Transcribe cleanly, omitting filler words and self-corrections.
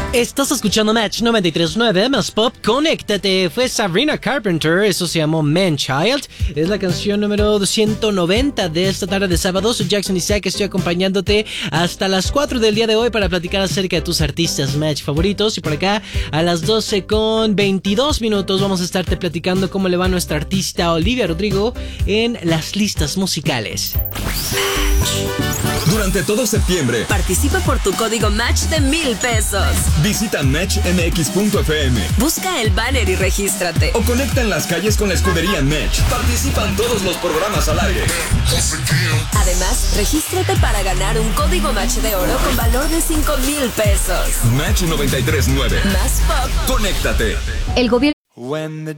Estás escuchando Match 93.9 más Pop. Conéctate. Fue Sabrina Carpenter. Eso se llamó Man Child. Es la canción número 190 de esta tarde de sábado. Soy Jackson Isaac. Estoy acompañándote hasta las 4 del día de hoy para platicar acerca de tus artistas Match favoritos. Y por acá a las 12:22 vamos a estarte platicando cómo le va a nuestra artista Olivia Rodrigo en las listas musicales. Durante todo septiembre, participa por tu código Match de $1,000. Visita matchmx.fm. Busca el banner y regístrate. O conecta en las calles con la escudería Match. Participan todos los programas al aire. Además, regístrate para ganar un código Match de oro con valor de $5,000. Match 93.9. Más pop. Conéctate. El gobierno. When the